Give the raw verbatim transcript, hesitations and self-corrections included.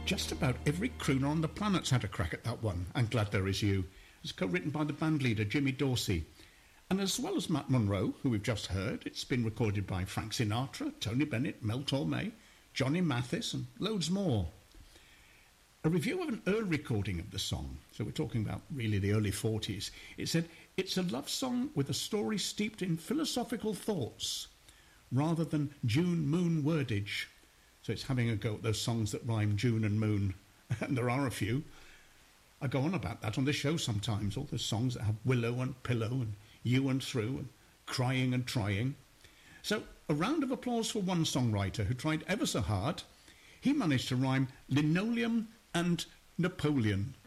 Just about every crooner on the planet's had a crack at that one, and Glad There Is You. It's co-written by the band leader Jimmy Dorsey. And as well as Matt Monro, who we've just heard, it's been recorded by Frank Sinatra, Tony Bennett, Mel Torme, Johnny Mathis, and loads more. A review of an early recording of the song, so we're talking about really the early forties, it said, it's a love song with a story steeped in philosophical thoughts, rather than June moon wordage. So it's having a go at those songs that rhyme June and moon, and there are a few. I go on about that on the show sometimes, all those songs that have willow and pillow and you and through and crying and trying. So a round of applause for one songwriter who tried ever so hard. He managed to rhyme linoleum and Napoleon.